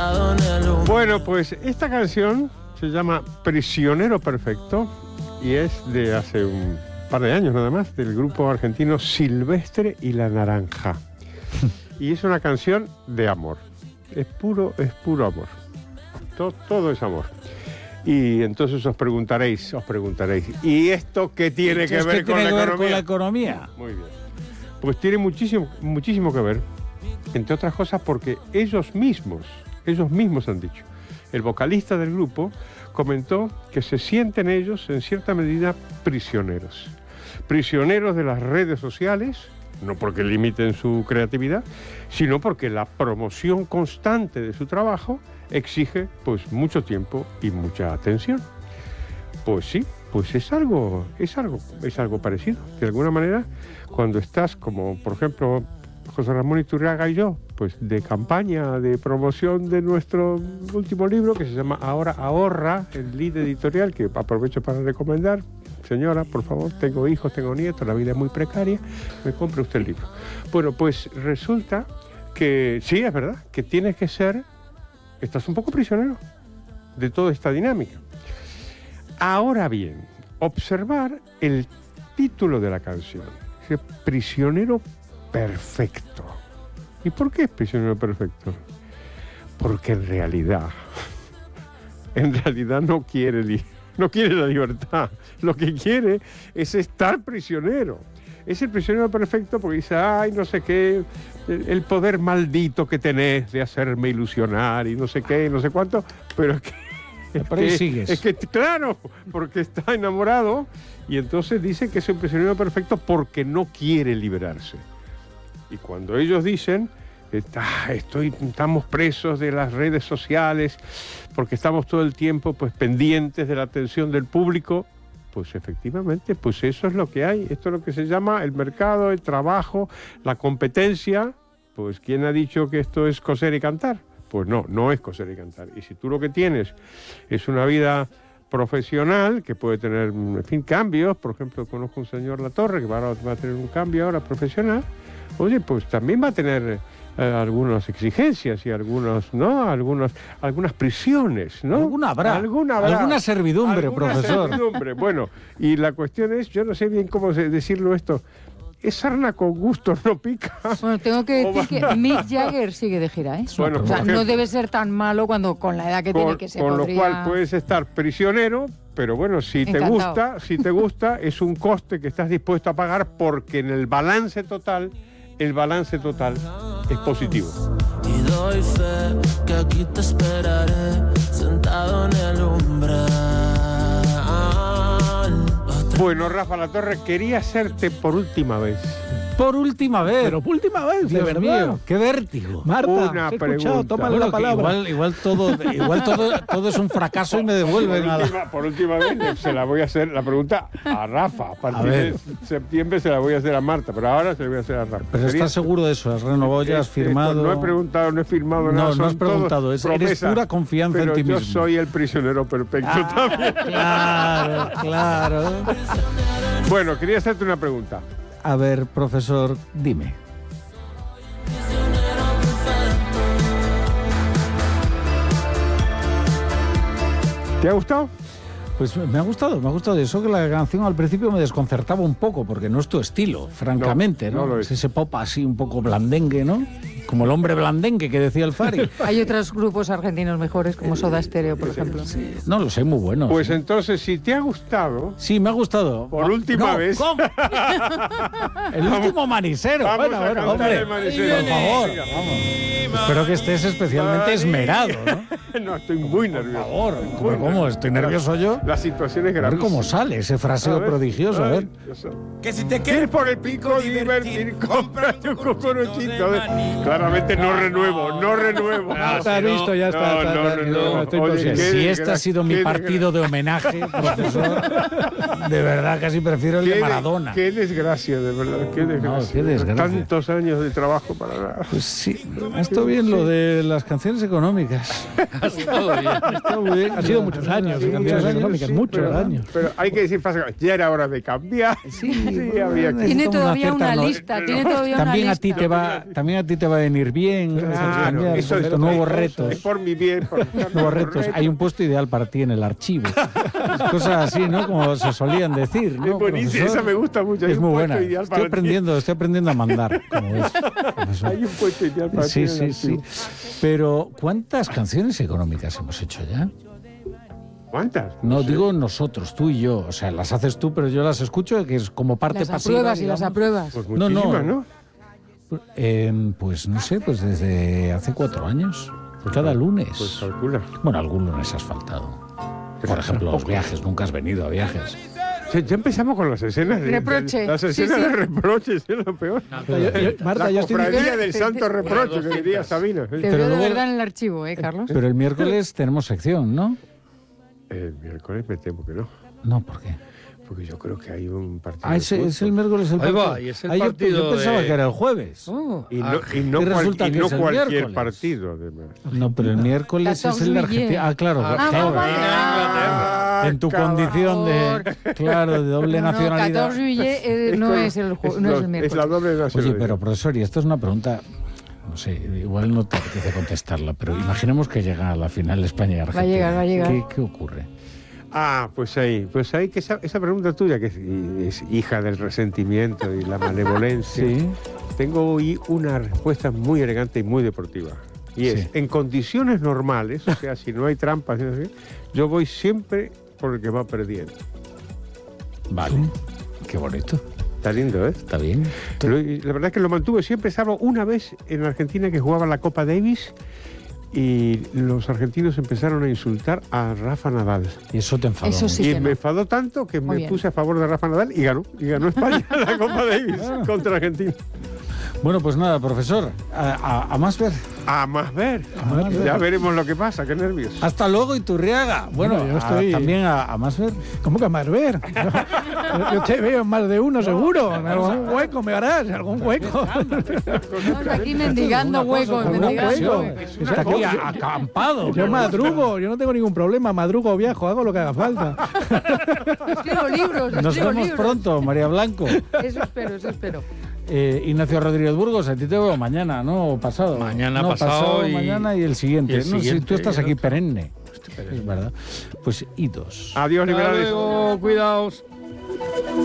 Bueno, pues esta canción se llama Prisionero Perfecto y es de hace un par de años nada más, del grupo argentino Silvestre y la Naranja. Y es una canción de amor. Es puro amor. Todo es amor. Y entonces os preguntaréis, ¿y esto qué tiene que ver con la economía? Muy bien. Pues tiene muchísimo que ver, entre otras cosas porque ellos mismos han dicho. El vocalista del grupo comentó que se sienten ellos, en cierta medida, prisioneros. Prisioneros de las redes sociales, no porque limiten su creatividad, sino porque la promoción constante de su trabajo exige pues mucho tiempo y mucha atención. Pues sí, pues es algo parecido. De alguna manera, cuando estás, como por ejemplo José Ramón Iturriaga y yo, pues de campaña de promoción de nuestro último libro, que se llama Ahora Ahorra, el lead editorial, que aprovecho para recomendar. Señora, por favor, tengo hijos, tengo nietos, la vida es muy precaria, me compre usted el libro. Bueno, pues resulta que sí, es verdad, que tienes que ser, estás un poco prisionero de toda esta dinámica. Ahora bien, observar el título de la canción, dice Prisionero Perfecto. ¿Y por qué es prisionero perfecto? Porque en realidad no quiere la libertad. Lo que quiere es estar prisionero. Es el prisionero perfecto porque dice, ay, no sé qué, el poder maldito que tenés de hacerme ilusionar y no sé qué, no sé cuánto, pero es que claro, porque está enamorado y entonces dice que es un prisionero perfecto porque no quiere liberarse. Y cuando ellos dicen, estamos presos de las redes sociales porque estamos todo el tiempo pues pendientes de la atención del público, pues efectivamente, pues eso es lo que hay. Esto es lo que se llama el mercado, el trabajo, la competencia. Pues ¿quién ha dicho que esto es coser y cantar? Pues no es coser y cantar. Y si tú lo que tienes es una vida profesional, que puede tener, en fin, cambios, por ejemplo, conozco a un señor Latorre que va a tener un cambio ahora profesional, oye, pues también va a tener algunas exigencias y algunas prisiones, ¿no? Alguna servidumbre, profesor. Bueno, y la cuestión es, yo no sé bien cómo decirlo esto, ¿es sarna con gusto no pica? Bueno, tengo que decir que Mick Jagger sigue de gira, ¿eh? Bueno, o sea, no debe ser tan malo cuando con la edad que tiene que ser. Con lo cual puedes estar prisionero, pero bueno, si te gusta, es un coste que estás dispuesto a pagar porque en el balance total es positivo. Y doy fe que aquí te esperaré, sentado en el umbral. Bueno, Rafa Latorre, quería hacerte por última vez. Por última vez. Pero por última vez, Dios de verdad. Mío, qué vértigo. Marta, una pregunta. Tómale la palabra. Igual todo es un fracaso y me devuelven por última vez se la voy a hacer la pregunta a Rafa. A partir de septiembre se la voy a hacer a Marta, pero ahora se la voy a hacer a Rafa. Pero ¿estás seguro de eso? ¿Has renovado ya? ¿Has firmado? No he preguntado, no he firmado nada. No has preguntado. Eres pura confianza en ti mismo. Pero yo soy el prisionero perfecto también. Claro. Bueno, quería hacerte una pregunta. A ver, profesor, dime. ¿Te ha gustado? Pues me ha gustado. Eso que la canción al principio me desconcertaba un poco, porque no es tu estilo, francamente, ¿no? No lo es. Ese pop así un poco blandengue, ¿no? Como el hombre blandengue que decía el Fari. Hay otros grupos argentinos mejores, como Soda Stereo, por ejemplo. Sí, no lo sé, muy buenos. Pues entonces, si te ha gustado... Sí, me ha gustado. Por última vez... ¿Cómo? El último manicero. Vamos a cantar hombre, el manicero. por favor, vamos. Espero que estés especialmente esmerado, ¿no? No, estoy muy nervioso. Por favor, ¿cómo? ¿Estoy nervioso yo? La situación es A ver grave. cómo sale ese fraseo prodigioso, a ver. Que si te ¿Quieres por el pico divertir? Cómprate un cucuruchito. Claramente no renuevo. Ya está visto, ya está. No. Estoy Oye, consciente. Si este ha sido mi partido de homenaje, profesor, de verdad casi prefiero el de Maradona. Qué desgracia, de verdad. Qué desgracia. Qué desgracia. Tantos años de trabajo para nada. Pues sí, esto estado bien lo de las canciones económicas. Ha estado bien. Ha estado muy bien. Han sido muchos años, Sí, canciones años, económicas, sí, muchos pero- años. Pero hay que decir fácilmente, ya era hora de cambiar. Sí, había que... Tiene Necesita todavía cierta una no- lista, tiene todavía una También a lista. ti te va a venir bien. Claro, cambiar, eso es nuevos es retos. por mi bien. Por Nuevos retos. Hay un puesto ideal para ti en el archivo. Cosas así, ¿no? Como se solían decir, ¿no? Es buenísima, profesor? esa me gusta mucho. Hay Es un muy puesto buena. ideal Estoy para ti. aprendiendo a mandar, como ves, profesor. Hay un puesto ideal para ti. Sí, en el sí, sí. archivo. Pero, ¿cuántas canciones económicas hemos hecho ya? ¿Cuántas? No, sé. digo nosotros, tú y yo. O sea, las haces tú, pero yo las escucho, que es como parte Las pasiva. apruebas y las digamos. apruebas. Pues No, no. muchísimas, ¿no? Pues no sé, pues desde hace 4 años. Cada lunes. Pues calcula. Bueno, algún lunes has faltado. Por ejemplo, los viajes. Nunca has venido a viajes. Ya empezamos con las escenas de Reproche. Las Sí, escenas sí. de reproches, es lo peor. Marta, La yo estoy cofradía del Te- santo te- reproche, que diría Sabina. Te Pero veo de luego- verdad en el archivo, Carlos. Pero el miércoles tenemos sección, ¿no? El miércoles me temo que no. No, ¿por qué? Porque yo creo que hay un partido. Ah, de es el fútbol. miércoles el Ahí partido. va, y es el Ah, yo partido pensaba de- que era el jueves. Oh. Y no Y resulta que es el cualquier miércoles. partido, además. No, pero el miércoles es el de Argentina. Ah, claro. Ah, claro. Inglaterra. En tu condición de, claro, de doble No, nacionalidad. 14 juillet no es el no es el Es la miércoles. doble nacionalidad. Oye, pero profesor, y esto es una pregunta, no sé, igual no te apetece contestarla, pero imaginemos que llega a la final España y Argentina. Va a llegar. ¿Qué ocurre? Ah, pues ahí que esa pregunta tuya, que es hija del resentimiento y la malevolencia, Sí. tengo hoy una respuesta muy elegante y muy deportiva. Y es, Sí. en condiciones normales, o sea, si no hay trampas, y así, yo voy siempre por el que va perdiendo. Vale. Qué bonito. Está lindo, ¿eh? Está bien. La verdad es que lo mantuve siempre, salvo una vez en Argentina que jugaba la Copa Davis y los argentinos empezaron a insultar a Rafa Nadal. Y eso te enfadó. Eso sí. Y que me no. enfadó tanto que Muy me bien. puse a favor de Rafa Nadal y ganó España la Copa Davis contra Argentina. Bueno, pues nada, profesor, a más ver. A más ver. más ver. Ya veremos lo que pasa, qué nervios. Hasta luego, Iturriaga. Bueno, Bueno, yo estoy- también a más ver. ¿Cómo que más ver? Yo te veo en más de uno, seguro. En algún hueco me harás, en algún hueco. Estamos aquí mendigando huecos, cosa, mendigando hueco. huecos. Está aquí acampado. Yo madrugo, yo no tengo ningún problema, madrugo, viajo, hago lo que haga falta. Escribo libros, Nos escribo vemos libros. pronto, María Blanco. Eso espero, eso espero. Ignacio Rodríguez Burgos, a ti te veo mañana, ¿no? O pasado. Mañana, No, pasado y- mañana y el siguiente. y el No, si siguiente, tú estás y el aquí otro. perenne. Es verdad. Pues idos. Adiós, Hasta liberales. luego, cuidaos.